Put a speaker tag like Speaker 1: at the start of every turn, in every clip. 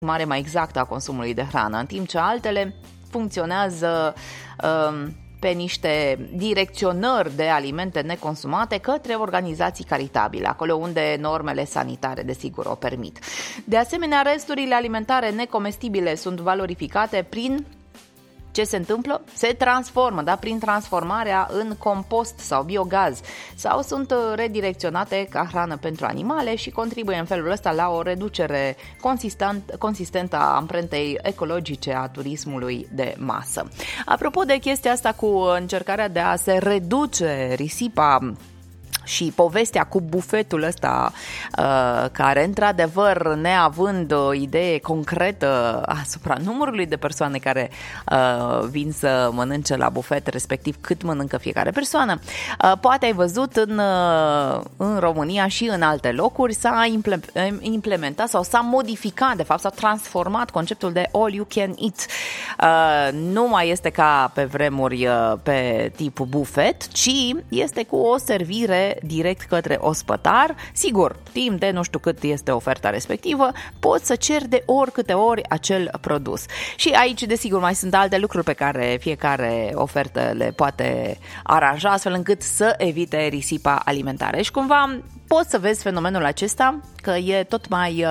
Speaker 1: mare mai exactă a consumului de hrană, în timp ce altele funcționează pe niște direcționări de alimente neconsumate către organizații caritabile, acolo unde normele sanitare, desigur, o permit. De asemenea, resturile alimentare necomestibile sunt valorificate prin... Ce se întâmplă? Se transformă, da? Prin transformarea în compost sau biogaz, sau sunt redirecționate ca hrană pentru animale și contribuie în felul ăsta la o reducere consistentă a amprentei ecologice a turismului de masă. Apropo de chestia asta cu încercarea de a se reduce risipa și povestea cu bufetul ăsta, care într-adevăr, neavând o idee concretă asupra numărului de persoane care vin să mănânce la bufet, respectiv cât mănâncă fiecare persoană, poate ai văzut în România și în alte locuri s-a implementat sau s-a modificat, de fapt s-a transformat conceptul de all you can eat. Nu mai este ca pe vremuri pe tip bufet, ci este cu o servire direct către ospătar. Sigur, timp de nu știu cât este oferta respectivă, poți să ceri de oricâte ori acel produs. Și aici, desigur, mai sunt alte lucruri pe care fiecare ofertă le poate aranja astfel încât să evite risipa alimentară. Și cumva poți să vezi fenomenul acesta, că e tot mai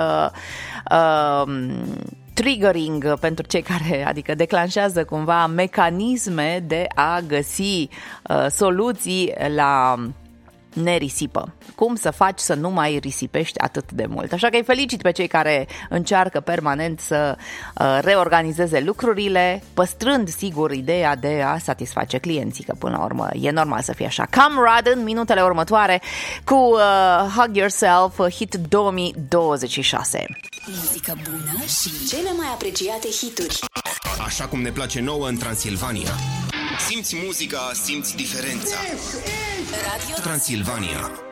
Speaker 1: triggering pentru cei care, adică declanșează cumva mecanisme de a găsi soluții la nerisipă. Cum să faci să nu mai risipești atât de mult? Așa că îi felicit pe cei care încearcă permanent să reorganizeze lucrurile, păstrând, sigur, ideea de a satisface clienții, că până la urmă e normal să fie așa. Camrad în minutele următoare cu Hug Yourself, hit 2026.
Speaker 2: Muzică bună și cele mai apreciate hituri.
Speaker 3: Așa cum ne place nouă în Transilvania. Simți muzica, simți diferența.
Speaker 2: Radio
Speaker 3: Transilvania.